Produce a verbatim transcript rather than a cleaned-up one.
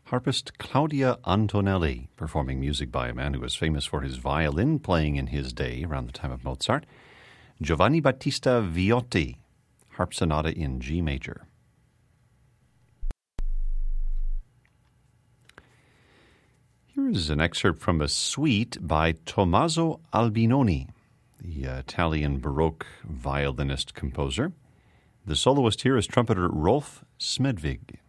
harpist Claudia Antonelli, performing music by a man who was famous for his violin playing in his day around the time of Mozart, Giovanni Battista Viotti, Harp Sonata in G major. Here is an excerpt from a suite by Tommaso Albinoni, the uh, Italian Baroque violinist composer. The soloist here is trumpeter Rolf Smedvig.